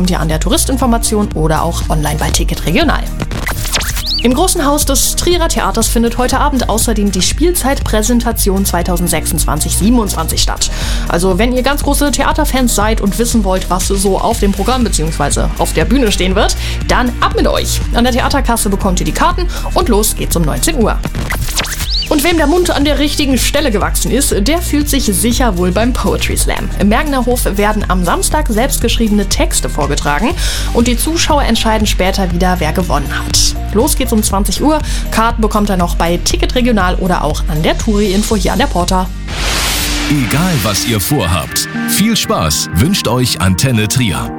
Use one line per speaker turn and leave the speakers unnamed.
bekommt ihr an der Touristinformation oder auch online bei Ticket Regional. Im Großen Haus des Trierer Theaters findet heute Abend außerdem die Spielzeitpräsentation 2026/27 statt. Also wenn ihr ganz große Theaterfans seid und wissen wollt, was so auf dem Programm bzw. auf der Bühne stehen wird, dann ab mit euch. An der Theaterkasse bekommt ihr die Karten und los geht's um 19 Uhr. Und wem der Mund an der richtigen Stelle gewachsen ist, der fühlt sich sicher wohl beim Poetry Slam. Im Mergener Hof werden am Samstag selbstgeschriebene Texte vorgetragen und die Zuschauer entscheiden später wieder, wer gewonnen hat. Los geht's um 20 Uhr. Karten bekommt ihr noch bei Ticket Regional oder auch an der Touri-Info hier an der Porta.
Egal was ihr vorhabt, viel Spaß wünscht euch Antenne Trier.